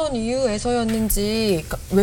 어떤 이유에서였는지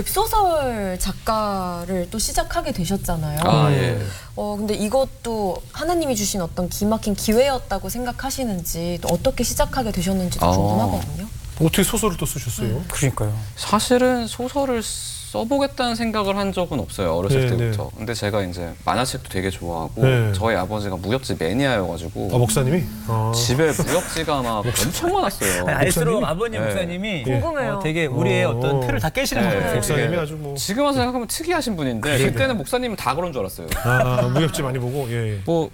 웹소설 작가를 또 시작하게 되셨잖아요. 아, 예. 근데 이것도 하나님이 주신 어떤 기막힌 기회였다고 생각하시는지 또 어떻게 시작하게 되셨는지도 궁금하거든요. 어떻게 소설을 또 쓰셨어요? 그러니까요. 사실은 소설을 써보겠다는 생각을 한 적은 없어요. 어렸을 때부터. 근데 제가 이제 만화책도 되게 좋아하고 저희 아버지가 무협지 매니아여가지고 목사님이? 집에 무협지가 막 엄청 많았어요. 알수록 아버님 목사님이 궁금해요. 되게 우리의 어떤 틀을 다 깨시는 것 같아요. 목사님이 아주 뭐 지금 와서 생각하면 특이하신 분인데 그때는 목사님은 다 그런 줄 알았어요. 무협지 많이 보고. 예. 뭐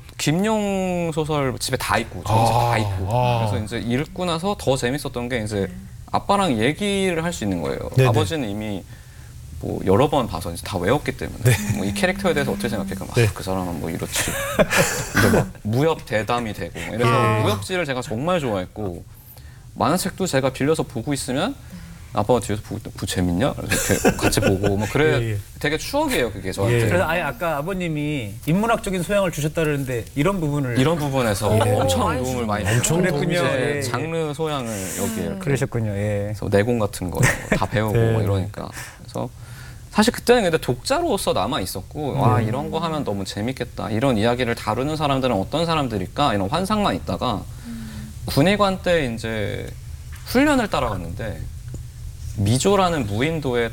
김용 소설 집에 다 있고 저희 집에 다 있고 그래서 이제 읽고 나서 더 재밌었던 게 이제 아빠랑 얘기를 할 수 있는 거예요. 네네. 아버지는 이미 뭐 여러 번 봐서 이제 다 외웠기 때문에 뭐 이 캐릭터에 대해서 어떻게 생각해? 그럼 그 사람은 뭐 이렇지. 이제 막 무협 대담이 되고 이래서 무협지를 제가 정말 좋아했고 만화책도 제가 빌려서 보고 있으면 아빠가 뒤에서 보고 재밌냐? 그래서 이렇게 같이 보고 뭐 그래 되게 추억이에요 그게 저한테. 그래서 아예 아까 아버님이 인문학적인 소양을 주셨다 그러는데 이런 부분에서 엄청 도움을 많이 엄청 그랬군요. 이제 장르 소양을 여기에 그러셨군요. 예. 그래서 내공 같은 거 다 배우고 뭐 이러니까 그래서 사실 그때는 근데 독자로서 남아 있었고 와 이런 거 하면 너무 재밌겠다 이런 이야기를 다루는 사람들은 어떤 사람들일까 이런 환상만 있다가 군의관 때 이제 훈련을 따라갔는데 미조라는 무인도에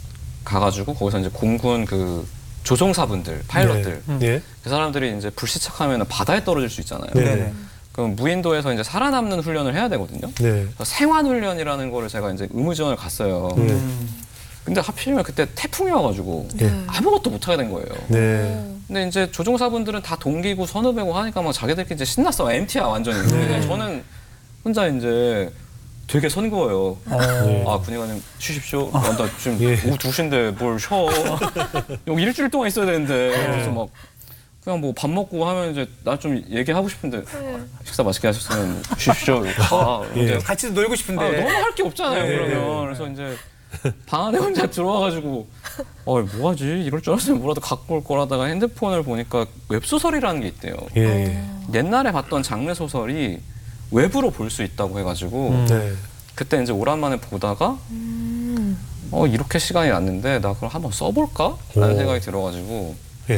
가가지고 거기서 이제 공군 그 조종사분들 파일럿들 그 사람들이 이제 불시착하면 바다에 떨어질 수 있잖아요. 그럼 무인도에서 이제 살아남는 훈련을 해야 되거든요. 그래서 생환훈련이라는 거를 제가 이제 의무지원을 갔어요. 근데 하필이면 그때 태풍이 와가지고 아무것도 못하게 된 거예요. 근데 이제 조종사분들은 다 동기고 선후배고 하니까 막 자기들끼리 이제 신났어. MT야 완전히. 근데 저는 혼자 이제 되게 선거예요. 군의관님 쉬십시오. 나 지금 오후 2시인데 뭘 쉬어. 여기 일주일 동안 있어야 되는데. 그래서 막 그냥 뭐 밥 먹고 하면 이제 나 좀 얘기하고 싶은데 식사 맛있게 하셨으면 쉬십시오. 같이 놀고 싶은데 너무 할 게 없잖아요. 그러면. 그래서 이제 방 안에 혼자 들어와가지고 뭐하지? 이럴 줄 알았으면 뭐라도 갖고 올 거라다가 핸드폰을 보니까 웹소설이라는 게 있대요. 옛날에 봤던 장르 소설이 웹으로 볼 수 있다고 해가지고 그때 이제 오랜만에 보다가 이렇게 시간이 났는데 나 그럼 한번 써볼까? 라는 생각이 들어가지고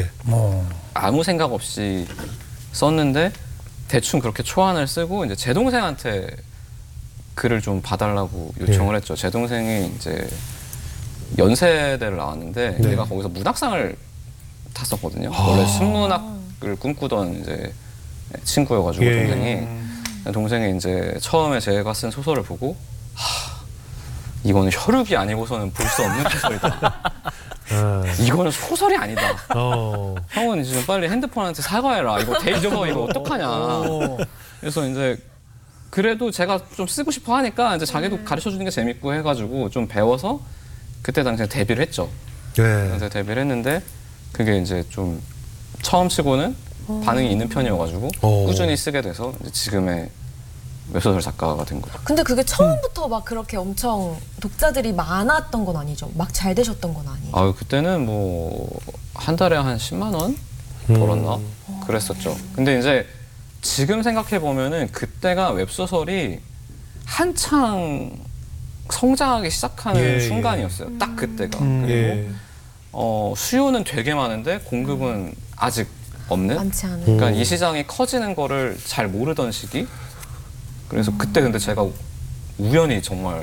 아무 생각 없이 썼는데 대충 그렇게 초안을 쓰고 이제 제 동생한테 글을 좀 봐달라고 요청을 했죠. 제 동생이 이제 연세대를 나왔는데 내가 거기서 문학상을 탔었거든요. 원래 순문학을 꿈꾸던 이제 친구여가지고 동생이 이제 처음에 제가 쓴 소설을 보고 이거는 혈육이 아니고서는 볼 수 없는 소설이다. 이거는 소설이 아니다. 형은 지금 빨리 핸드폰한테 사과해라. 이거 데이터 이거 어떡하냐. 그래서 이제 그래도 제가 좀 쓰고 싶어 하니까 이제 자기도 가르쳐 주는 게 재밌고 해가지고 좀 배워서 그때 당시에 데뷔를 했죠. 그래서 데뷔를 했는데 그게 이제 좀 처음 치고는 반응이 있는 편이어가지고 꾸준히 쓰게 돼서 이제 지금의 웹소설 작가가 된 거죠. 근데 그게 처음부터 막 그렇게 엄청 독자들이 많았던 건 아니죠? 막 잘 되셨던 건 아니에요? 그때는 뭐 한 달에 한 10만 원 벌었나? 그랬었죠. 근데 이제 지금 생각해 보면은 그때가 웹소설이 한창 성장하기 시작하는 순간이었어요. 딱 그때가. 그리고 수요는 되게 많은데 공급은 아직 없는. 많지 않은. 그러니까 이 시장이 커지는 거를 잘 모르던 시기. 그래서 그때 근데 제가 우연히 정말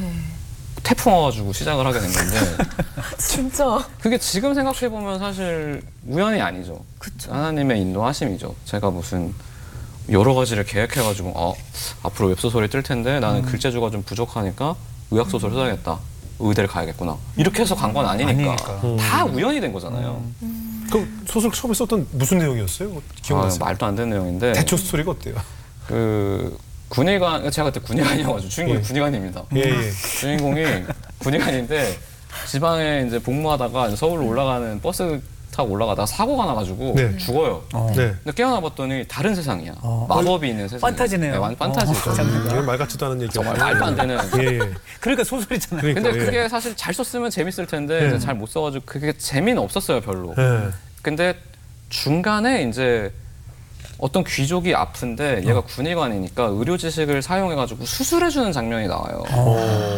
태풍 와가지고 시작을 하게 된 건데 진짜. 그게 지금 생각해 보면 사실 우연이 아니죠. 그쵸. 하나님의 인도하심이죠. 제가 무슨 여러 가지를 계획해가지고 앞으로 웹소설이 뜰 텐데 나는 글재주가 좀 부족하니까 의학소설 써야겠다. 의대를 가야겠구나. 이렇게 해서 간 건 아니니까. 다 우연이 된 거잖아요. 그럼 소설 처음에 썼던 무슨 내용이었어요? 기억나세요? 말도 안 되는 내용인데 대충 스토리가 어때요? 그 군의관, 제가 그때 군의관이어가지고 주인공이 군의관입니다. 주인공이 군의관인데 지방에 이제 복무하다가 이제 서울로 올라가는 버스 타고 올라가다가 사고가 나가지고 죽어요. 근데 깨어나 봤더니 다른 세상이야. 마법이 있는 세상. 판타지네요. 네, 판타지죠. 말 같지도 않은 얘기. 정말 말도 안 되는. 그러니까 소설이잖아요. 근데 그게 사실 잘 썼으면 재밌을 텐데 이제 잘 못 써가지고 그게 재미는 없었어요 별로. 근데 중간에 이제 어떤 귀족이 아픈데 얘가 군의관이니까 의료 지식을 사용해가지고 수술해주는 장면이 나와요.